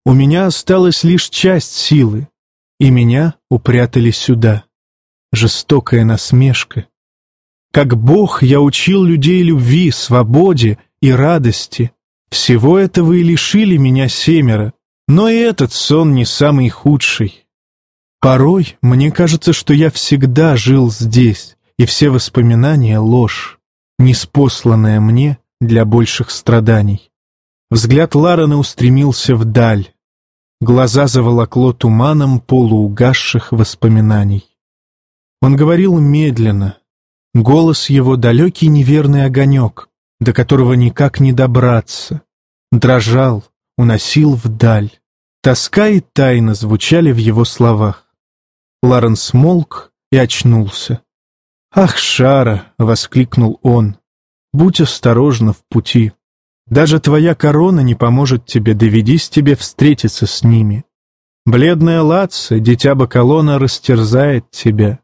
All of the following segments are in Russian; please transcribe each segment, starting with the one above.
У меня осталась лишь часть силы, и меня упрятали сюда. Жестокая насмешка. Как Бог я учил людей любви, свободе и радости. Всего этого и лишили меня 7, но и этот сон не самый худший. Порой мне кажется, что я всегда жил здесь, и все воспоминания — ложь, ниспосланная мне для больших страданий. Взгляд Ларена устремился вдаль. Глаза заволокло туманом полуугасших воспоминаний. Он говорил медленно. Голос его — далекий неверный огонек, до которого никак не добраться. Дрожал, уносил вдаль. Тоска и тайна звучали в его словах. Ларен смолк и очнулся. «Ах, Шара!» — воскликнул он. «Будь осторожна в пути. Даже твоя корона не поможет тебе, доведись тебе встретиться с ними. Бледная Латца, дитя Бакалона, растерзает тебя.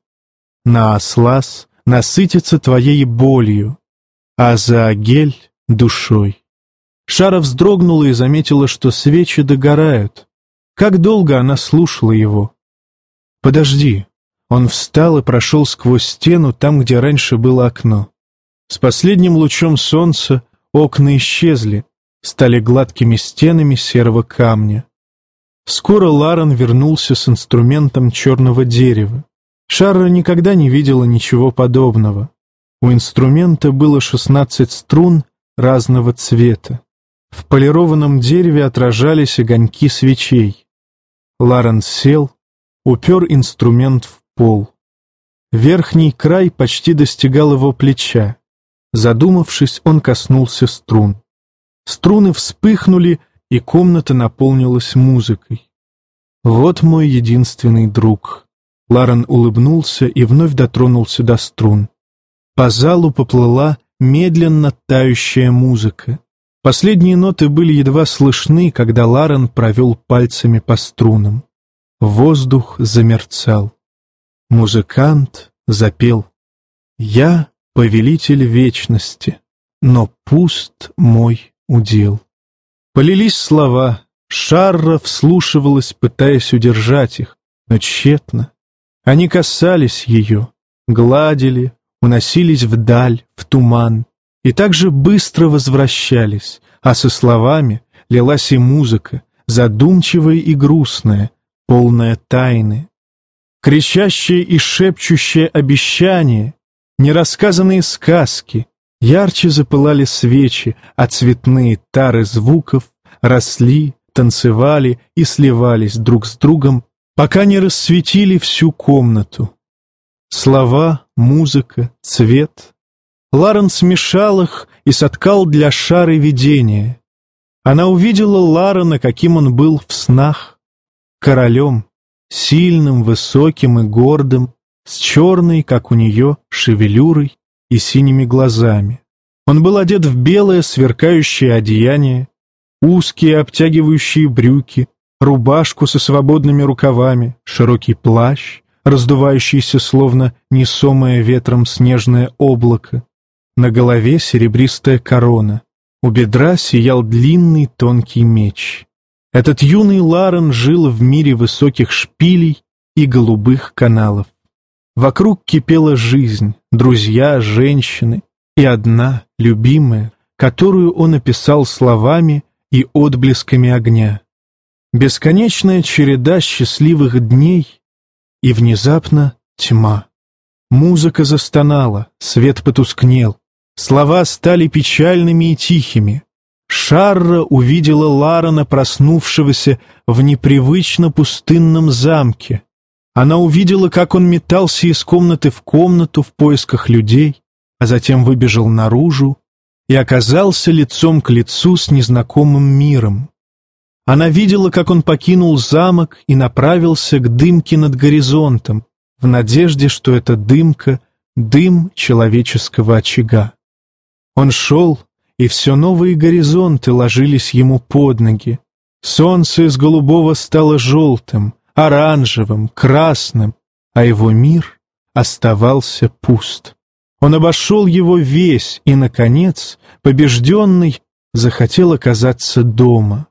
Нааслас насытится твоей болью, а Заагель — душой». Шара вздрогнула и заметила, что свечи догорают. Как долго она слушала его. «Подожди». Он встал и прошел сквозь стену там, где раньше было окно. С последним лучом солнца окна исчезли, стали гладкими стенами серого камня. Скоро Ларен вернулся с инструментом черного дерева. Шара никогда не видела ничего подобного. У инструмента было 16 струн разного цвета. В полированном дереве отражались огоньки свечей. Ларен сел, упер инструмент в пол. Верхний край почти достигал его плеча. Задумавшись, он коснулся струн. Струны вспыхнули, и комната наполнилась музыкой. «Вот мой единственный друг». Ларен улыбнулся и вновь дотронулся до струн. По залу поплыла медленно тающая музыка. Последние ноты были едва слышны, когда Ларен провел пальцами по струнам. Воздух замерцал. Музыкант запел: «Я повелитель вечности, но пуст мой удел». Полились слова. Шарра вслушивалась, пытаясь удержать их, но тщетно. Они касались ее, гладили, уносились вдаль, в туман, и так же быстро возвращались, а со словами лилась и музыка, задумчивая и грустная, полная тайны. Кричащее и шепчущее обещание, нерассказанные сказки, ярче запылали свечи, а цветные тары звуков росли, танцевали и сливались друг с другом, пока не рассветили всю комнату. Слова, музыка, цвет. Ларен смешал их и соткал для Шары видение. Она увидела Ларена, каким он был в снах, королем, сильным, высоким и гордым, с черной, как у нее, шевелюрой и синими глазами. Он был одет в белое сверкающее одеяние, узкие обтягивающие брюки, рубашку со свободными рукавами, широкий плащ, раздувающийся словно несомое ветром снежное облако. На голове серебристая корона, у бедра сиял длинный тонкий меч. Этот юный Ларен жил в мире высоких шпилей и голубых каналов. Вокруг кипела жизнь, друзья, женщины и одна, любимая, которую он описал словами и отблесками огня. Бесконечная череда счастливых дней, и внезапно тьма. Музыка застонала, свет потускнел, слова стали печальными и тихими. Шарра увидела Ларена, проснувшегося в непривычно пустынном замке. Она увидела, как он метался из комнаты в комнату в поисках людей, а затем выбежал наружу и оказался лицом к лицу с незнакомым миром. Она видела, как он покинул замок и направился к дымке над горизонтом, в надежде, что эта дымка — дым человеческого очага. Он шел, и все новые горизонты ложились ему под ноги. Солнце из голубого стало желтым, оранжевым, красным, а его мир оставался пуст. Он обошел его весь и, наконец, побежденный, захотел оказаться дома.